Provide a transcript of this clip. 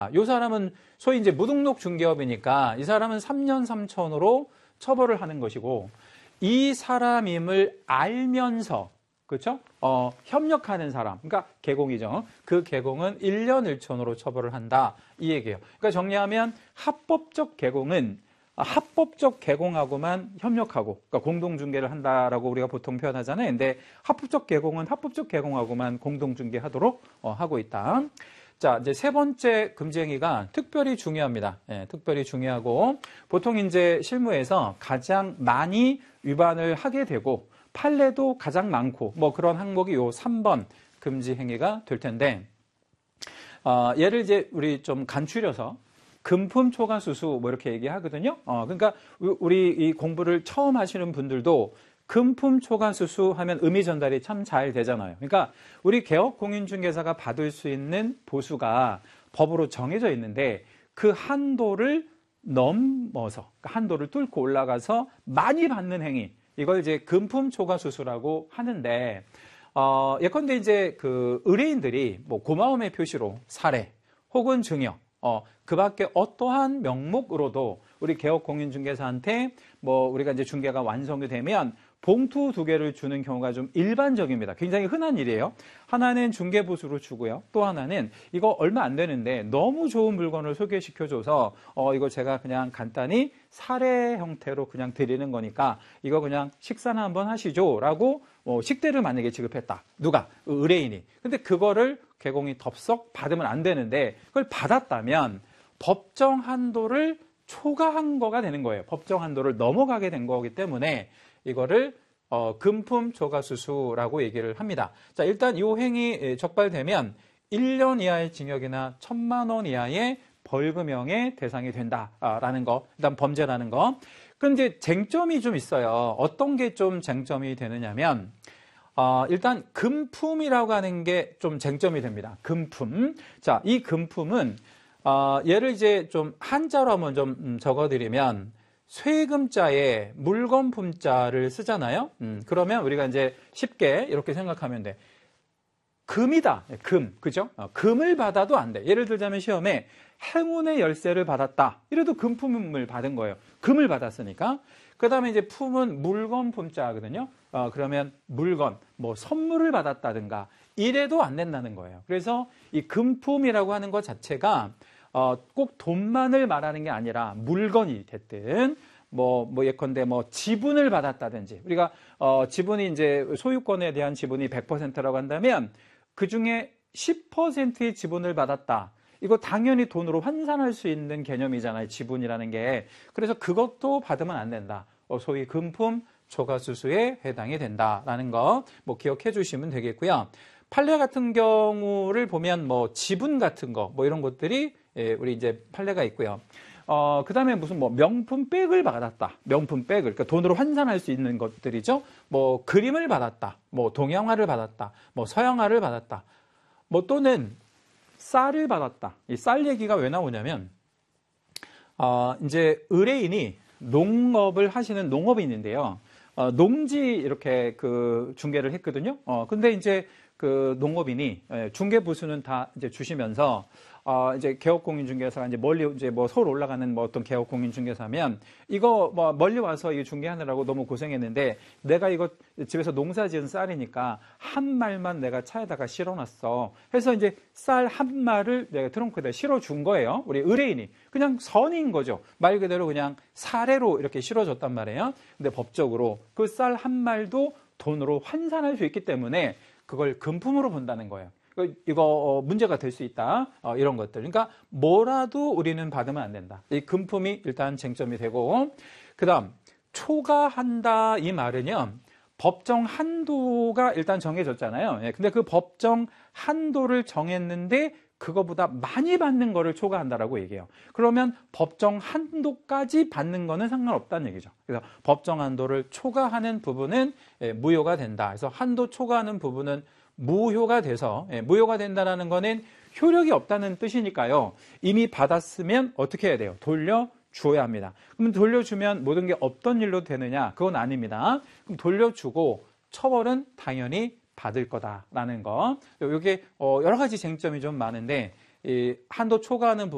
이 사람은 소위 이제 무등록 중개업이니까 이 사람은 3년 3천으로 처벌을 하는 것이고, 이 사람임을 알면서, 그렇죠? 협력하는 사람, 그러니까 개공이죠. 그 개공은 1년 1천으로 처벌을 한다, 이 얘기예요. 그러니까 정리하면 합법적 개공은 합법적 개공하고만 협력하고, 그러니까 공동중개를 한다라고 우리가 보통 표현하잖아요. 근데 합법적 개공은 합법적 개공하고만 공동중개하도록 하고 있다. 자, 이제 세 번째 금지 행위가 특별히 중요합니다. 예, 특별히 중요하고, 보통 이제 실무에서 가장 많이 위반을 하게 되고, 판례도 가장 많고, 뭐 그런 항목이 요 3번 금지 행위가 될 텐데, 얘를 이제 우리 좀 간추려서 금품 초과 수수 뭐 이렇게 얘기하거든요. 그러니까 우리 이 공부를 처음 하시는 분들도 금품 초과 수수 하면 의미 전달이 참 잘 되잖아요. 그러니까 우리 개업 공인중개사가 받을 수 있는 보수가 법으로 정해져 있는데, 그 한도를 넘어서, 한도를 뚫고 올라가서 많이 받는 행위, 이걸 이제 금품 초과 수수라고 하는데, 예컨대 이제 그 의뢰인들이 뭐 고마움의 표시로 사례 혹은 증여, 그 밖에 어떠한 명목으로도 우리 개업 공인중개사한테 뭐 우리가 이제 중개가 완성이 되면 봉투 2개를 주는 경우가 좀 일반적입니다. 굉장히 흔한 일이에요. 하나는 중개보수로 주고요. 또 하나는 이거 얼마 안 되는데 너무 좋은 물건을 소개시켜줘서 이거 제가 그냥 간단히 사례 형태로 그냥 드리는 거니까 이거 그냥 식사나 한번 하시죠 라고 식대를 만약에 지급했다. 누가? 의뢰인이. 근데 그거를 개공이 덥석 받으면 안 되는데, 그걸 받았다면 법정 한도를 초과한 거가 되는 거예요. 법정 한도를 넘어가게 된 거기 때문에 이거를 금품 초과 수수라고 얘기를 합니다. 자, 일단 이 행위 적발되면 1년 이하의 징역이나 1,000만 원 이하의 벌금형의 대상이 된다라는 거, 일단 범죄라는 거. 그런데 쟁점이 좀 있어요. 어떤 게 좀 쟁점이 되느냐면, 일단 금품이라고 하는 게 좀 쟁점이 됩니다. 금품. 자, 이 금품은 얘를 이제 좀 한자로 한번 좀 적어드리면, 쇠금자에 물건품자를 쓰잖아요. 그러면 우리가 이제 쉽게 이렇게 생각하면 돼. 금이다. 금. 그죠? 금을 받아도 안 돼. 예를 들자면 시험에 행운의 열쇠를 받았다. 이래도 금품을 받은 거예요. 금을 받았으니까. 그 다음에 이제 품은 물건품자거든요. 그러면 물건, 뭐 선물을 받았다든가 이래도 안 된다는 거예요. 그래서 이 금품이라고 하는 것 자체가 꼭 돈만을 말하는 게 아니라 물건이 됐든 뭐 예컨대 뭐 지분을 받았다든지, 우리가 지분이 이제 소유권에 대한 지분이 100%라고 한다면 그 중에 10%의 지분을 받았다. 이거 당연히 돈으로 환산할 수 있는 개념이잖아요. 지분이라는 게. 그래서 그것도 받으면 안 된다. 소위 금품 초과수수에 해당이 된다라는 거 뭐 기억해 주시면 되겠고요. 판례 같은 경우를 보면 뭐 지분 같은 거 뭐 이런 것들이 우리 이제 판례가 있고요. 그 다음에 무슨 뭐 명품백을 받았다. 명품백을, 그러니까 돈으로 환산할 수 있는 것들이죠. 뭐 그림을 받았다. 뭐 동양화를 받았다. 뭐 서양화를 받았다. 뭐 또는 쌀을 받았다. 이 쌀 얘기가 왜 나오냐면, 이제 의뢰인이 농업을 하시는 농업인인데요. 농지 이렇게 그 중개를 했거든요. 근데 이제 그 농업인이 중개부수는 다 이제 주시면서 이제 개업공인중개사가 이제 멀리 이제 뭐 서울 올라가는 뭐 어떤 개업공인중개사면 이거 뭐 멀리 와서 이거 중개하느라고 너무 고생했는데 내가 이거 집에서 농사 지은 쌀이니까 한 말만 내가 차에다가 실어놨어. 해서 이제 쌀 한 말을 내가 트렁크에다 실어준 거예요. 우리 의뢰인이. 그냥 선인 거죠. 말 그대로 그냥 사례로 이렇게 실어줬단 말이에요. 근데 법적으로 그 쌀 한 말도 돈으로 환산할 수 있기 때문에 그걸 금품으로 본다는 거예요. 이거 문제가 될 수 있다. 이런 것들. 그러니까 뭐라도 우리는 받으면 안 된다. 이 금품이 일단 쟁점이 되고, 그다음 초과한다 이 말은요. 법정 한도가 일단 정해졌잖아요. 근데 그 법정 한도를 정했는데 그거보다 많이 받는 거를 초과한다라고 얘기해요. 그러면 법정 한도까지 받는 거는 상관없다는 얘기죠. 그래서 법정 한도를 초과하는 부분은 무효가 된다. 그래서 한도 초과하는 부분은 무효가 돼서, 무효가 된다는 거는 효력이 없다는 뜻이니까요. 이미 받았으면 어떻게 해야 돼요? 돌려줘야 합니다. 그럼 돌려주면 모든 게 없던 일로 되느냐? 그건 아닙니다. 그럼 돌려주고 처벌은 당연히 받을 거다라는 거. 이게 여러 가지 쟁점이 좀 많은데, 이 한도 초과하는 부분